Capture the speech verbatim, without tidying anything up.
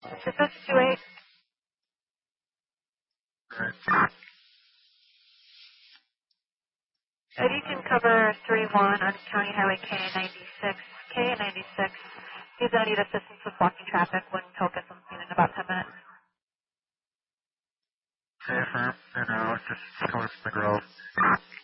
six six two eight. Alright. Eddie can cover three one on County Highway K ninety-six. K ninety-six. He's going to need assistance with blocking traffic when he'll get something in about ten minutes. Okay, firm. And now, just coming from the grove.